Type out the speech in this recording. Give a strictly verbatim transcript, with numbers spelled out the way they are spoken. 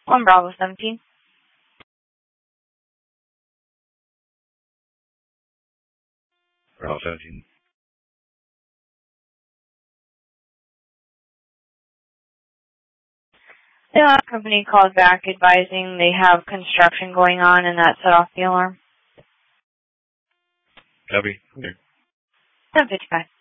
One Bravo seventeen. Bravo seventeen. The last company called back advising they have construction going on and that set off the alarm. Copy. ten fifty-five.